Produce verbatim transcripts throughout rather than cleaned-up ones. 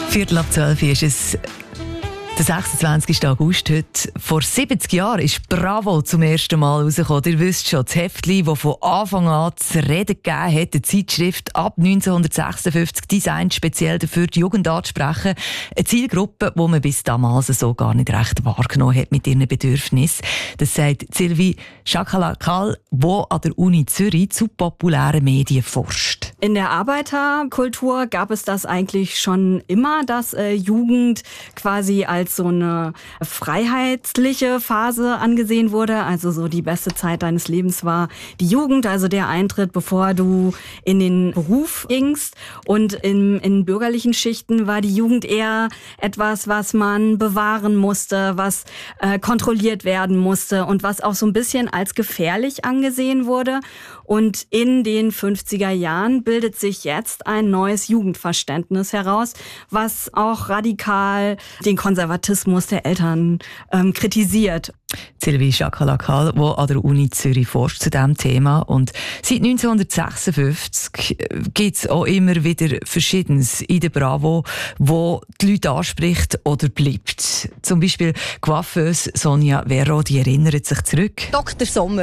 Viertel ab zwölf ist es. Der sechsundzwanzigsten August heute. Vor siebzig Jahren ist «Bravo» zum ersten Mal rausgekommen. Ihr wisst schon, das Heftchen, das von Anfang an zu reden gegeben hat, eine Zeitschrift ab neunzehnhundertsechsundfünfzig, designt speziell dafür, die Jugend anzusprechen. Eine Zielgruppe, die man bis damals so gar nicht recht wahrgenommen hat mit ihren Bedürfnissen. Das sagt Sylvie Chakalakal, die an der Uni Zürich zu populären Medien forscht. In der Arbeiterkultur gab es das eigentlich schon immer, dass äh, Jugend quasi als so eine freiheitliche Phase angesehen wurde. Also so die beste Zeit deines Lebens war die Jugend, also der Eintritt, bevor du in den Beruf gingst. Und in, in bürgerlichen Schichten war die Jugend eher etwas, was man bewahren musste, was äh, kontrolliert werden musste und was auch so ein bisschen als gefährlich angesehen wurde. Und in den fünfziger Jahren bildet sich jetzt ein neues Jugendverständnis heraus, was auch radikal den Konservatismus der Eltern ähm, kritisiert. Sylvie Chakalakal, die an der Uni Zürich forscht zu diesem Thema. Und seit neunzehnhundertsechsundfünfzig gibt es auch immer wieder Verschiedenes in der Bravo, wo die Leute anspricht oder bleibt. Zum Beispiel Coiffeuse Sonja Verro, die erinnert sich zurück. Doktor Sommer.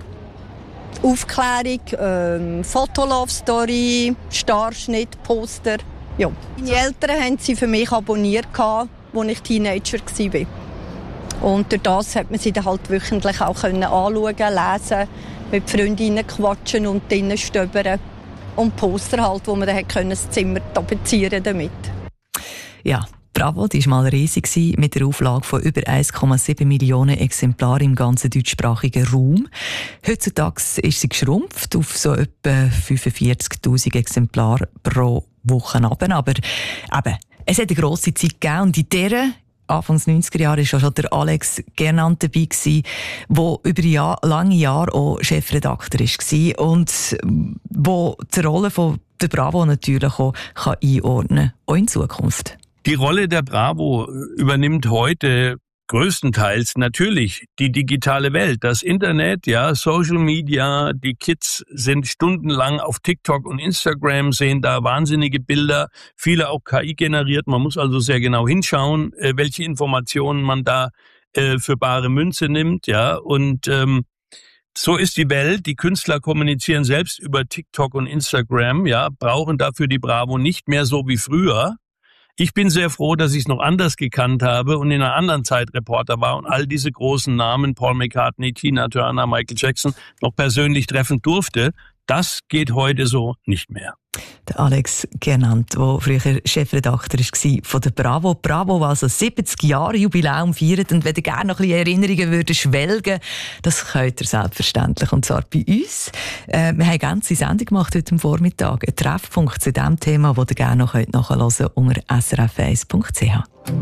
Aufklärung, ähm, Fotolove-Story, Starschnitt, Poster. Ja. Meine Eltern haben sie für mich abonniert, als ich Teenager war. Und durch das hat man sie dann halt wöchentlich auch anschauen, lesen, mit Freundinnen quatschen und drinnen stöbern. Und Poster halt, wo man dann das Zimmer tapezieren damit. Ja. Bravo, die war mal riesig mit der Auflage von über eins Komma sieben Millionen Exemplaren im ganzen deutschsprachigen Raum. Heutzutage ist sie geschrumpft auf so etwa fünfundvierzigtausend Exemplare pro Woche runter. Aber eben, es hat eine grosse Zeit gegeben und in dieser Anfangs neunziger Jahre war schon der Alex Gernand dabei, der über Jahr, lange Jahre auch Chefredakteur war und der die Rolle von der Bravo natürlich auch einordnen kann, auch in Zukunft. Die Rolle der Bravo übernimmt heute größtenteils natürlich die digitale Welt, das Internet, ja, Social Media. Die Kids sind stundenlang auf TikTok und Instagram, sehen da wahnsinnige Bilder, viele auch K I generiert. Man muss also sehr genau hinschauen, welche Informationen man da für bare Münze nimmt, ja. Und ähm, so ist die Welt. Die Künstler kommunizieren selbst über TikTok und Instagram, ja, brauchen dafür die Bravo nicht mehr so wie früher. Ich bin sehr froh, dass ich es noch anders gekannt habe und in einer anderen Zeit Reporter war und all diese großen Namen, Paul McCartney, Tina Turner, Michael Jackson, noch persönlich treffen durfte. Das geht heute so nicht mehr. Der Alex Gernand, der früher Chefredakteur war von der Bravo. Bravo, der also siebzig Jahre Jubiläum feiert. Und wenn ihr gerne noch ein bisschen Erinnerungen würdet schwelgen, das könnt ihr selbstverständlich. Und zwar bei uns. Äh, wir haben eine ganze Sendung gemacht heute am Vormittag. Ein Treffpunkt zu diesem Thema, das ihr gerne noch nachhören könnt unter s r f eins punkt c h.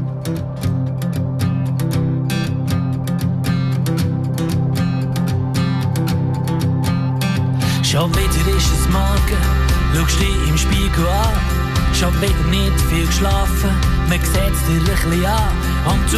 Schon wieder ist es morgen. Schaust dich im Spiegel an, schon wieder nicht viel geschlafen, man sieht's dir ein bisschen an. Und